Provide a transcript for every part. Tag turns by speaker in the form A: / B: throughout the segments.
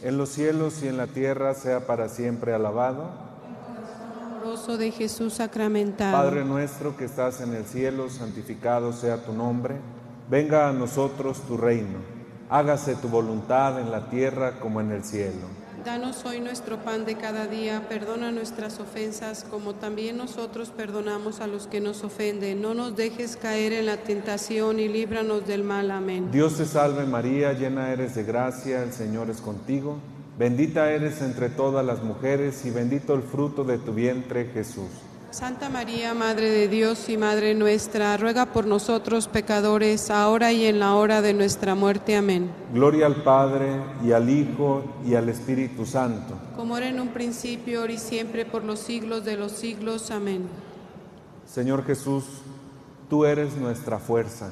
A: en los cielos y en la tierra, sea para siempre alabado.
B: Amoroso de Jesús sacramentado.
A: Padre nuestro que estás en el cielo, santificado sea tu nombre. Venga a nosotros tu reino. Hágase tu voluntad en la tierra como en el cielo.
B: Danos hoy nuestro pan de cada día, perdona nuestras ofensas como también nosotros perdonamos a los que nos ofenden. No nos dejes caer en la tentación y líbranos del mal. Amén.
A: Dios te salve María, llena eres de gracia, el Señor es contigo. Bendita eres entre todas las mujeres y bendito el fruto de tu vientre, Jesús.
B: Santa María, Madre de Dios y Madre nuestra, ruega por nosotros pecadores, ahora y en la hora de nuestra muerte. Amén.
A: Gloria al Padre, y al Hijo, y al Espíritu Santo.
B: Como era en un principio, ahora y siempre, por los siglos de los siglos. Amén.
A: Señor Jesús, tú eres nuestra fuerza.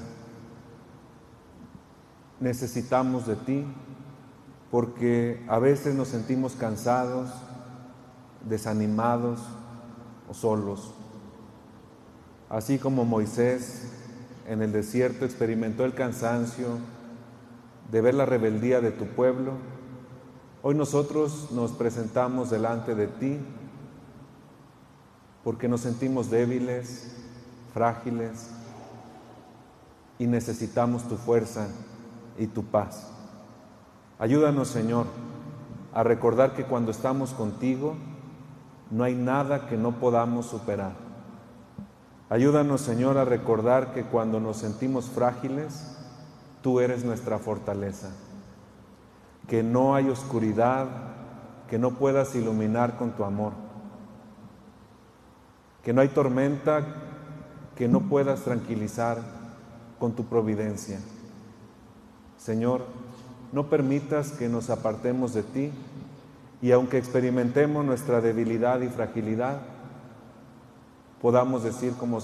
A: Necesitamos de ti, porque a veces nos sentimos cansados, desanimados o solos. Así como Moisés en el desierto experimentó el cansancio de ver la rebeldía de tu pueblo, hoy nosotros nos presentamos delante de ti porque nos sentimos débiles, frágiles y necesitamos tu fuerza y tu paz. Ayúdanos, Señor, a recordar que cuando estamos contigo no hay nada que no podamos superar. Ayúdanos, Señor, a recordar que cuando nos sentimos frágiles, tú eres nuestra fortaleza. Que no hay oscuridad que no puedas iluminar con tu amor. Que no hay tormenta que no puedas tranquilizar con tu providencia. Señor, no permitas que nos apartemos de ti, y aunque experimentemos nuestra debilidad y fragilidad, podamos decir como